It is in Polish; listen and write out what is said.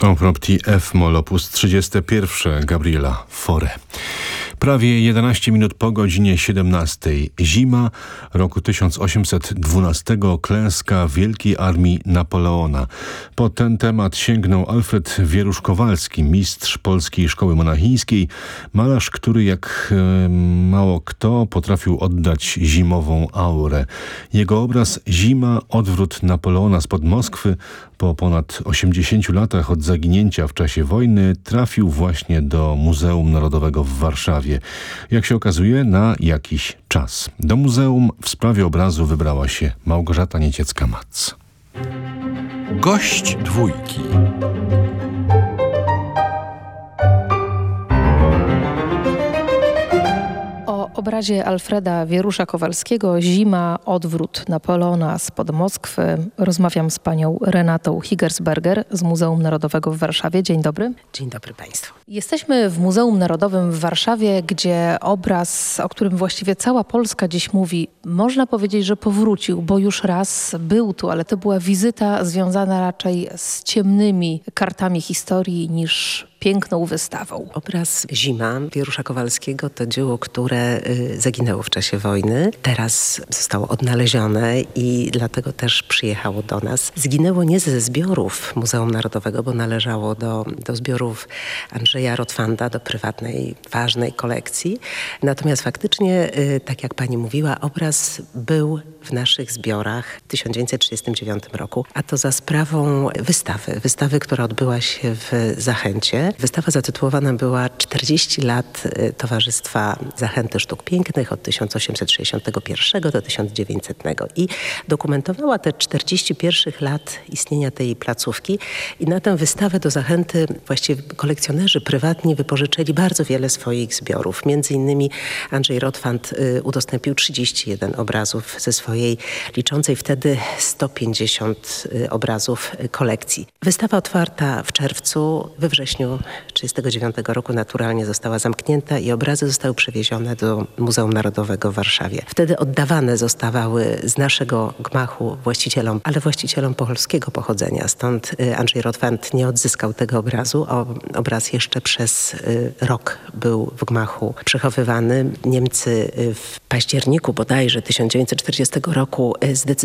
Opropti F-moll op. 31 Gabriela Fauré. Prawie 11 minut po godzinie 17. Zima roku 1812. Klęska Wielkiej Armii Napoleona. Po ten temat sięgnął Alfred Wierusz-Kowalski, mistrz Polskiej Szkoły Monachińskiej, malarz, który jak mało kto potrafił oddać zimową aurę. Jego obraz Zima, odwrót Napoleona spod Moskwy po ponad 80 latach od zaginięcia w czasie wojny trafił właśnie do Muzeum Narodowego w Warszawie. Jak się okazuje, na jakiś czas. Do muzeum w sprawie obrazu wybrała się Małgorzata Nieciecka-Mac. Gość dwójki. O obrazie Alfreda Wierusza-Kowalskiego Zima, odwrót Napoleona spod Moskwy rozmawiam z panią Renatą Higersberger z Muzeum Narodowego w Warszawie. Dzień dobry. Dzień dobry państwu. Jesteśmy w Muzeum Narodowym w Warszawie, gdzie obraz, o którym właściwie cała Polska dziś mówi, można powiedzieć, że powrócił, bo już raz był tu, ale to była wizyta związana raczej z ciemnymi kartami historii niż piękną wystawą. Obraz Zima Wierusza Kowalskiego to dzieło, które zaginęło w czasie wojny. Teraz zostało odnalezione i dlatego też przyjechało do nas. Zginęło nie ze zbiorów Muzeum Narodowego, bo należało do zbiorów Andrzeja Rotwanda, do prywatnej, ważnej kolekcji. Natomiast faktycznie, tak jak pani mówiła, obraz był w naszych zbiorach w 1939 roku, a to za sprawą wystawy, która odbyła się w Zachęcie. Wystawa zatytułowana była 40 lat Towarzystwa Zachęty Sztuk Pięknych od 1861 do 1900 i dokumentowała te 41 lat istnienia tej placówki i na tę wystawę do Zachęty właściwie kolekcjonerzy prywatni wypożyczyli bardzo wiele swoich zbiorów. Między innymi Andrzej Rotwand udostępnił 31 obrazów ze swojej liczącej wtedy 150 obrazów kolekcji. Wystawa otwarta w czerwcu, we wrześniu 1939 roku naturalnie została zamknięta i obrazy zostały przewiezione do Muzeum Narodowego w Warszawie. Wtedy oddawane zostawały z naszego gmachu właścicielom, ale właścicielom polskiego pochodzenia. Stąd Andrzej Rotwand nie odzyskał tego obrazu. Obraz jeszcze przez rok był w gmachu przechowywany. Niemcy w październiku bodajże 1940 roku zdecydowali